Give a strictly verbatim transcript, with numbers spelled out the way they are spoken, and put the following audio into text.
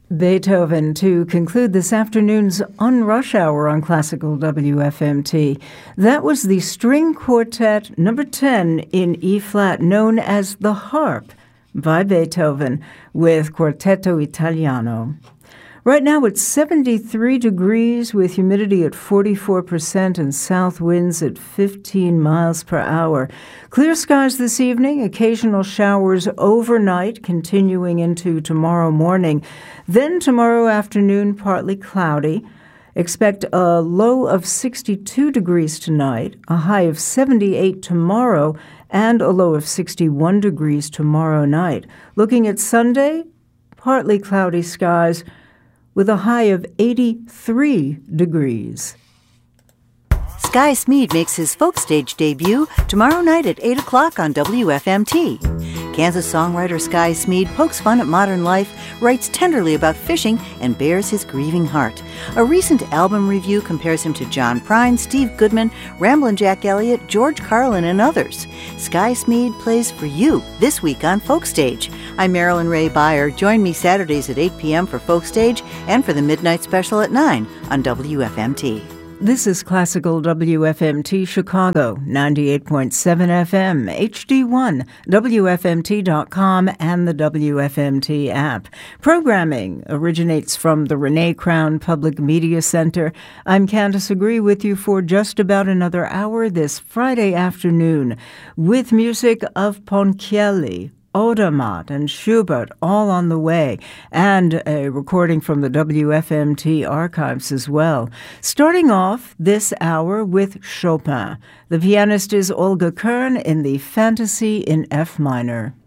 Beethoven to conclude this afternoon's On Rush Hour on Classical W F M T. That was the String Quartet number ten in E-flat, known as the Harp, by Beethoven, with Quartetto Italiano. Right now it's seventy-three degrees with humidity at forty-four percent and south winds at fifteen miles per hour. Clear skies this evening, occasional showers overnight, continuing into tomorrow morning. Then tomorrow afternoon, partly cloudy. Expect a low of sixty-two degrees tonight, a high of seventy-eight tomorrow, and a low of sixty-one degrees tomorrow night. Looking at Sunday, partly cloudy skies, with a high of eighty-three degrees. Sky Smead makes his folk stage debut tomorrow night at eight o'clock on W F M T. Kansas songwriter Sky Smead pokes fun at modern life, writes tenderly about fishing, and bears his grieving heart. A recent album review compares him to John Prine, Steve Goodman, Ramblin' Jack Elliott, George Carlin, and others. Sky Smead plays for you this week on Folk Stage. I'm Marilyn Ray Beyer. Join me Saturdays at eight p.m. for Folk Stage and for the Midnight Special at nine on W F M T. This is Classical W F M T Chicago, ninety-eight point seven F M, H D one, W F M T dot com, and the W F M T app. Programming originates from the Renee Crown Public Media Center. I'm Candace Agree with you for just about another hour this Friday afternoon with music of Ponchielli, Odermatt, and Schubert all on the way, and a recording from the W F M T archives as well. Starting off this hour with Chopin. The pianist is Olga Kern in the Fantasy in F minor.